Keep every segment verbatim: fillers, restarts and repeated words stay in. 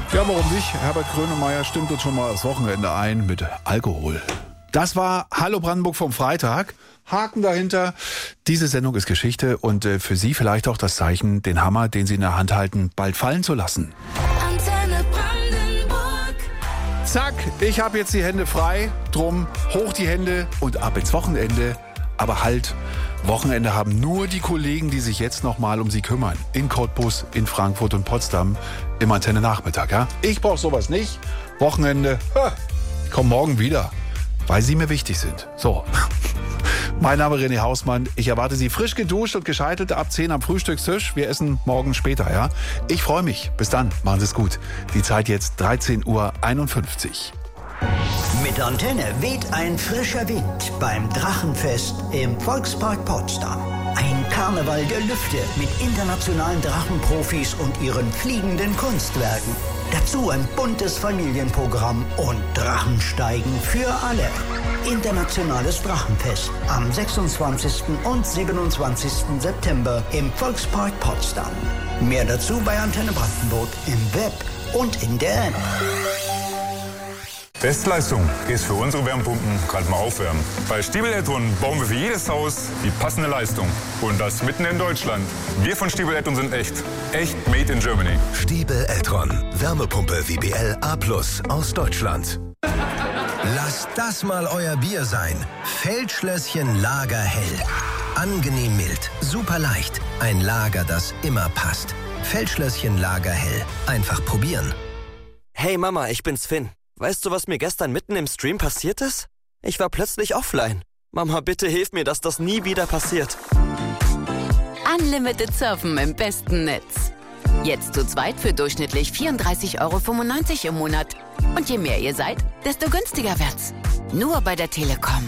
Ja, warum nicht? Herbert Grönemeyer stimmt uns schon mal das Wochenende ein mit Alkohol. Das war Hallo Brandenburg vom Freitag. Haken dahinter. Diese Sendung ist Geschichte und äh, für Sie vielleicht auch das Zeichen, den Hammer, den Sie in der Hand halten, bald fallen zu lassen. Antenne Brandenburg. Zack, ich habe jetzt die Hände frei. Drum hoch die Hände und ab ins Wochenende. Aber halt, Wochenende haben nur die Kollegen, die sich jetzt nochmal um Sie kümmern. In Cottbus, in Frankfurt und Potsdam im Antenne Nachmittag. Ja? Ich brauche sowas nicht. Wochenende, ha, ich komme morgen wieder, weil Sie mir wichtig sind. So. Mein Name ist René Hausmann. Ich erwarte Sie frisch geduscht und gescheitelt ab zehn am Frühstückstisch. Wir essen morgen später, ja? Ich freue mich. Bis dann. Machen Sie es gut. Die Zeit jetzt dreizehn Uhr einundfünfzig. Mit Antenne weht ein frischer Wind beim Drachenfest im Volkspark Potsdam. Ein Karneval der Lüfte mit internationalen Drachenprofis und ihren fliegenden Kunstwerken. Dazu ein buntes Familienprogramm und Drachensteigen für alle. Internationales Drachenfest am sechsundzwanzigsten und siebenundzwanzigsten September im Volkspark Potsdam. Mehr dazu bei Antenne Brandenburg im Web und in der App. Bestleistung ist für unsere Wärmepumpen gerade mal aufwärmen. Bei Stiebel Eltron bauen wir für jedes Haus die passende Leistung. Und das mitten in Deutschland. Wir von Stiebel Eltron sind echt. Echt made in Germany. Stiebel Eltron. Wärmepumpe W B L A plus aus Deutschland. Lasst das mal euer Bier sein. Feldschlösschen Lagerhell. Angenehm mild, super leicht. Ein Lager, das immer passt. Feldschlösschen Lagerhell. Einfach probieren. Hey Mama, ich bin's Finn. Weißt du, was mir gestern mitten im Stream passiert ist? Ich war plötzlich offline. Mama, bitte hilf mir, dass das nie wieder passiert. Unlimited Surfen im besten Netz. Jetzt zu zweit für durchschnittlich vierunddreißig Euro fünfundneunzig im Monat. Und je mehr ihr seid, desto günstiger wird's. Nur bei der Telekom.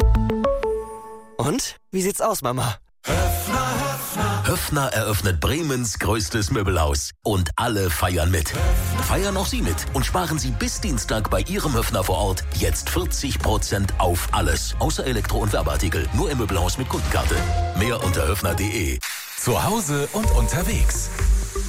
Und? Wie sieht's aus, Mama? Höffner eröffnet Bremens größtes Möbelhaus. Und alle feiern mit. Feiern auch Sie mit und sparen Sie bis Dienstag bei Ihrem Höffner vor Ort jetzt vierzig Prozent auf alles. Außer Elektro- und Werbeartikel. Nur im Möbelhaus mit Kundenkarte. Mehr unter höffner punkt de. Zu Hause und unterwegs.